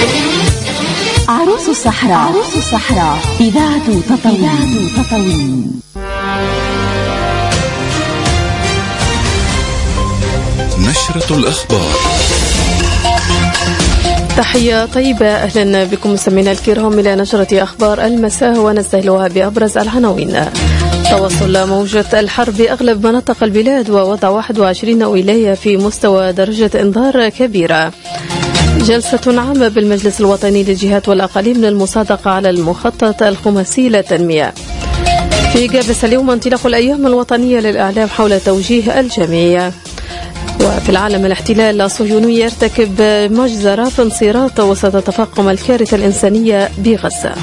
عروس الصحراء إذاعة تطاوين. نشرة الأخبار. تحية طيبة، أهلا بكم مستمعينا الكرام إلى نشرة أخبار المساء ونستهلها بأبرز العناوين. تواصل موجة الحر بأغلب مناطق البلاد ووضع 21 ولاية في مستوى درجة إنذار كبيرة. جلسة عامة بالمجلس الوطني للجهات والأقاليم للمصادقة على المخطط الخماسي للتنمية. في جابس اليوم انطلاق الأيام الوطنية للإعلام حول توجيه الجميع. وفي العالم الاحتلال الصهيوني يرتكب مجزرة في انصراط وسط تفاقم الكارثة الإنسانية بغزة.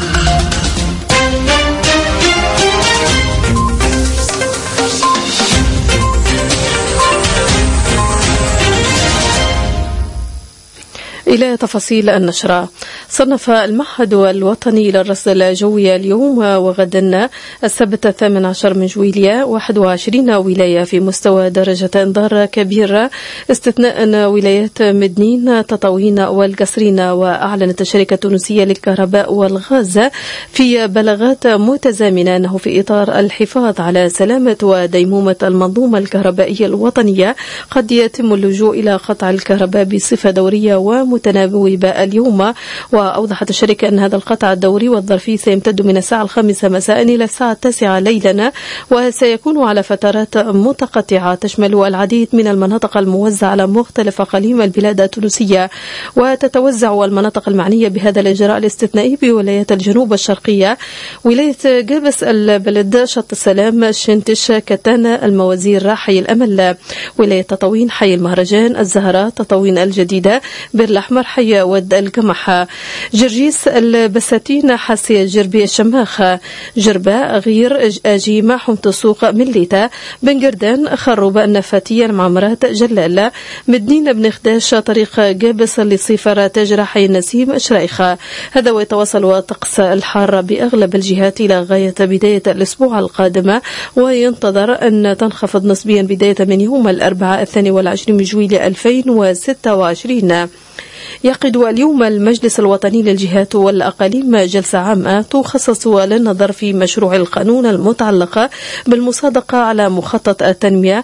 إلى تفاصيل النشرة. صنف المعهد الوطني للرصد الجوي اليوم وغدا السبت 18 من جويلية 21 ولاية في مستوى درجة إنذار كبيرة استثناء ولايات مدنين تطاوين والقصرين. وأعلنت الشركة التونسية للكهرباء والغاز في بلاغات متزامنة أنه في إطار الحفاظ على سلامة وديمومة المنظومة الكهربائية الوطنية قد يتم اللجوء إلى قطع الكهرباء بصفة دورية ومتناوبة اليوم. وأوضحت الشركة أن هذا القطع الدوري والظرفي سيمتد من الساعة 5 مساء إلى الساعة 9 ليلا، وسيكون على فترات متقطعة تشمل العديد من المناطق الموزعة على مختلف أقاليم البلاد التونسية. وتتوزع المناطق المعنية بهذا الإجراء الاستثنائي بولايات الجنوب الشرقية، ولاية جابس البلد، شط السلام، شنتش، كتانة، الموازير، حي الأمل، ولاية تطاوين، حي المهرجان، الزهراء، تطاوين الجديدة، بير الأحمر، حي ود القمح، جرجيس، البساتين، حاسية جربي، الشماخ، جرباء، غير، أجيمة، حمت السوق، مليتا، بن قردان، خروبة، النفاتية، المعمرات، جلال، مدينة بن خداش، طريق جابس، لصيفر، تجرى، حي النسيم، شريخة. هذا ويتواصل طقس الحار بأغلب الجهات إلى غاية بداية الأسبوع القادمة، وينتظر أن تنخفض نسبيا بداية من يوم الأربعاء 22 من جويلية 2026. يعقد اليوم المجلس الوطني للجهات والأقاليم جلسة عامة تخصص للنظر في مشروع القانون المتعلق بالمصادقة على مخطط التنمية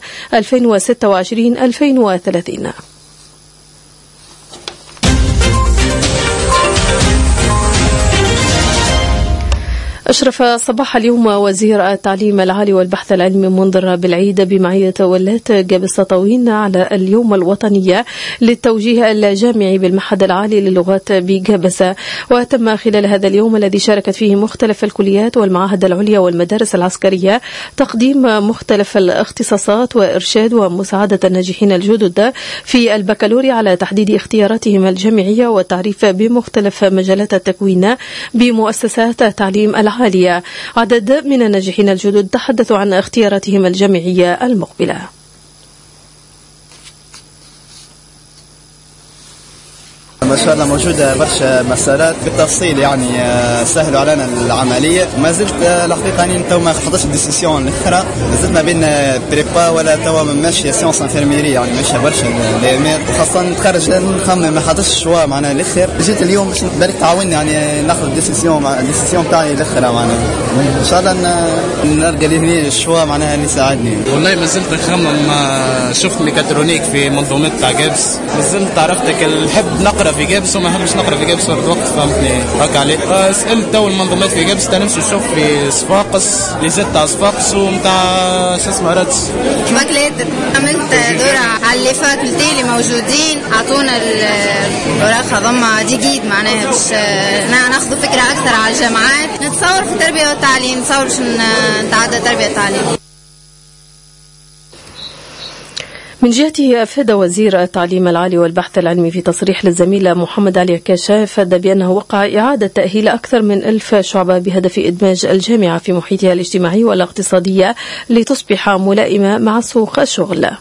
2026-2030. أشرف صباح اليوم وزير التعليم العالي والبحث العلمي منذر بالعيد بمعية ولاة جابس تطاوين على اليوم الوطني للتوجيه الجامعي بالمعهد العالي للغات بجابس. وتم خلال هذا اليوم الذي شاركت فيه مختلف الكليات والمعاهد العليا والمدارس العسكرية تقديم مختلف الاختصاصات وإرشاد ومساعدة الناجحين الجدد في البكالوريا على تحديد اختياراتهم الجامعية والتعريف بمختلف مجالات التكوين بمؤسسات التعليم العالية. عدد من الناجحين الجدد تحدثوا عن اختياراتهم الجامعية المقبلة. ما شاء الله موجودة برشا مسارات بالتفصيل، يعني سهلوا علينا العملية. ما زلت الحقيقة أني تو ما خدتش ديسيسيون الأخرى، ما زلت ما بين بريبا ولا توا ماشية سيونس انفيرميري، يعني ماشية برشا الإيمير، وخاصة نتخرج نخمم ما حدش شوا معناها الأخر. جيت اليوم باش بالك تعاوني يعني ناخذ ديسيسيون تاعي الأخرى، معناها إن شاء الله نلقى لي هني الشوا معناها اللي يساعدني. والله ما زلت نخمم، شفت ميكاترونيك في منظومة تاع جابس، ما زلت عرفتك نحب نقرا في جابس وما حبش نقرا في جابس ورد وقت، فهمتني هكا عليه. سألت تو المنظومات في جابس تنمشي نشوف في صفاقس، لي زيت تاع صفاقس ومتاع شو اسمه رادس. بكليت عملت دورة على اللي فاكولتي اللي موجودين، اعطونا الاوراق هذوما دي جيد معناها باش ناخذ فكرة اكثر على الجامعات، نتصور في التربية والتعليم، نتصور باش نتعدى التربية والتعليم. من جهته أفاد وزير التعليم العالي والبحث العلمي في تصريح للزميلة محمد علي عكاشة، أفاد بأنه وقع إعادة تأهيل أكثر من 1000 شعبة بهدف إدماج الجامعة في محيطها الاجتماعي والاقتصادي لتصبح ملائمة مع سوق الشغل.